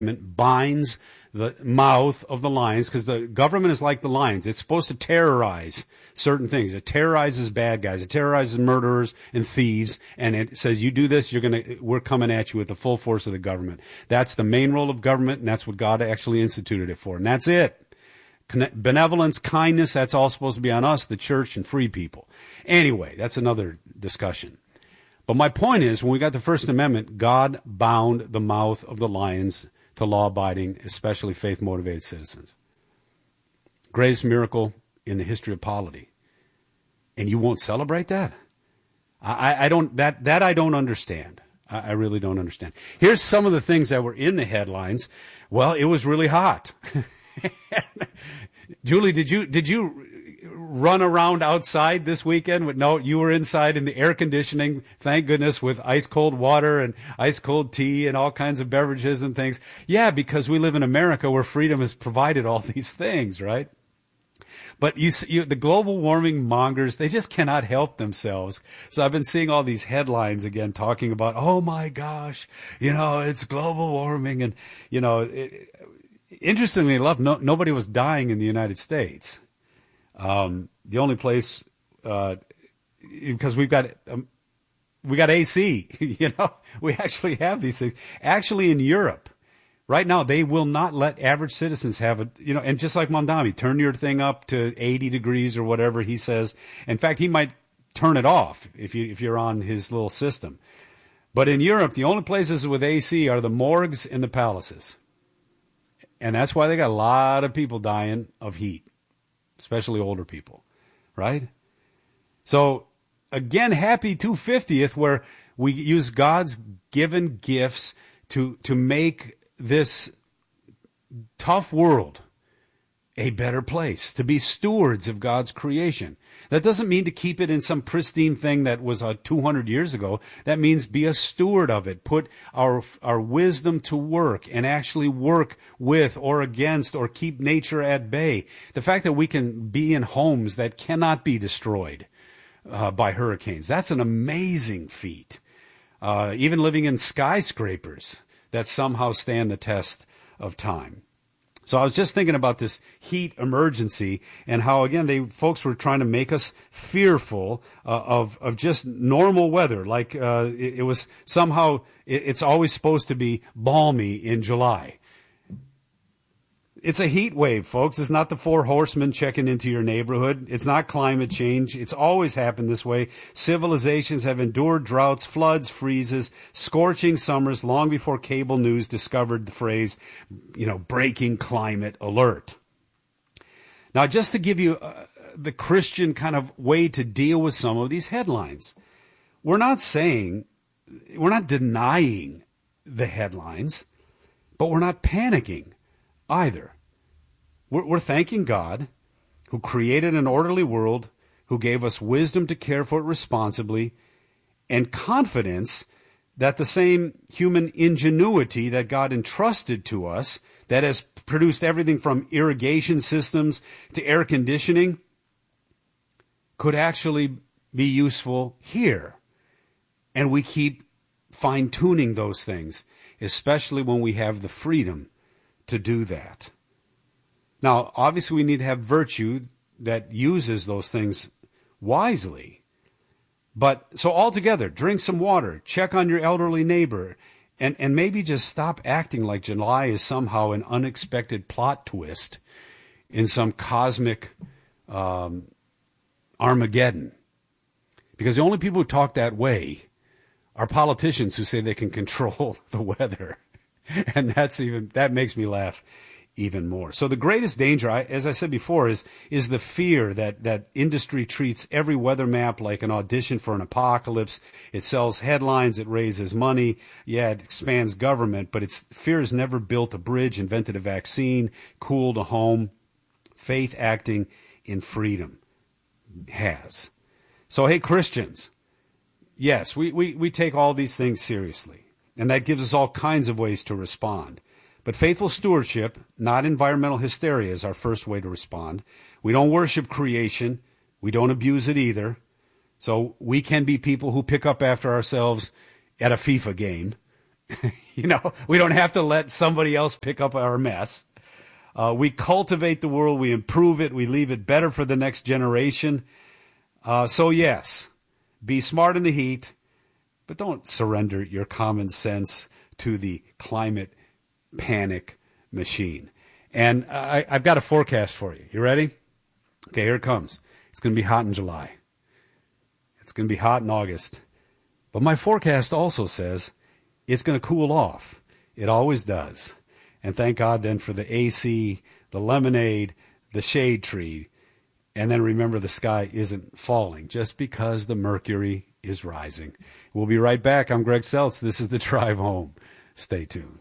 binds the mouth of the lions, because the government is like the lions. It's supposed to terrorize certain things. It terrorizes bad guys. It terrorizes murderers and thieves. And it says, you do this, we're coming at you with the full force of the government. That's the main role of government, and that's what God actually instituted it for. And that's it. Benevolence, kindness, that's all supposed to be on us, the church, and free people. Anyway, that's another discussion. But my point is, when we got the First Amendment, God bound the mouth of the lions to law-abiding, especially faith-motivated citizens. Greatest miracle in the history of polity. And you won't celebrate that? I don't understand. I really don't understand. Here's some of the things that were in the headlines. Well, it was really hot. Julie, did you run around outside this weekend? No, you were inside in the air conditioning, thank goodness, with ice cold water and ice cold tea and all kinds of beverages and things. Yeah, because we live in America where freedom has provided all these things, right? But the global warming mongers, they just cannot help themselves. So I've been seeing all these headlines again talking about, oh my gosh, it's global warming. And, interestingly enough, nobody was dying in the United States. The only place, because we got AC, we actually have these things. Actually, in Europe, right now, they will not let average citizens have and just like Mondami, turn your thing up to 80 degrees or whatever he says. In fact, he might turn it off if you're on his little system. But in Europe, the only places with AC are the morgues and the palaces. And that's why they got a lot of people dying of heat, especially older people, right? So, again, happy 250th, where we use God's given gifts to make this tough world a better place, to be stewards of God's creation. That doesn't mean to keep it in some pristine thing that was 200 years ago. That means be a steward of it. Put our wisdom to work and actually work with or against or keep nature at bay. The fact that we can be in homes that cannot be destroyed by hurricanes, that's an amazing feat. Even living in skyscrapers that somehow stand the test of time. So I was just thinking about this heat emergency and how, again, folks were trying to make us fearful of just normal weather. Like it was somehow, it's always supposed to be balmy in July. It's a heat wave, folks. It's not the four horsemen checking into your neighborhood. It's not climate change. It's always happened this way. Civilizations have endured droughts, floods, freezes, scorching summers long before cable news discovered the phrase, breaking climate alert. Now, just to give you the Christian kind of way to deal with some of these headlines, we're not denying the headlines, but we're not panicking either. We're thanking God, who created an orderly world, who gave us wisdom to care for it responsibly, and confidence that the same human ingenuity that God entrusted to us, that has produced everything from irrigation systems to air conditioning, could actually be useful here. And we keep fine-tuning those things, especially when we have the freedom to do that. Now, obviously, we need to have virtue that uses those things wisely. But so altogether, drink some water, check on your elderly neighbor, and maybe just stop acting like July is somehow an unexpected plot twist in some cosmic Armageddon. Because the only people who talk that way are politicians who say they can control the weather. And that makes me laugh even more. So the greatest danger, as I said before, is the fear that industry treats every weather map like an audition for an apocalypse. It sells headlines, it raises money, it expands government, but fear has never built a bridge, invented a vaccine, cooled a home. Faith acting in freedom has. So, hey, Christians, yes, we take all these things seriously. And that gives us all kinds of ways to respond. But faithful stewardship, not environmental hysteria, is our first way to respond. We don't worship creation. We don't abuse it either. So we can be people who pick up after ourselves at a FIFA game We don't have to let somebody else pick up our mess. We cultivate the world, we improve it, we leave it better for the next generation. So yes, be smart in the heat, but don't surrender your common sense to the climate panic machine. And I've got a forecast for you. You ready? Okay, here it comes. It's going to be hot in July. It's going to be hot in August. But my forecast also says it's going to cool off. It always does. And thank God then for the AC, the lemonade, the shade tree. And then remember, the sky isn't falling just because the mercury is rising. We'll be right back. I'm Greg Seltz. This is The Drive Home. Stay tuned.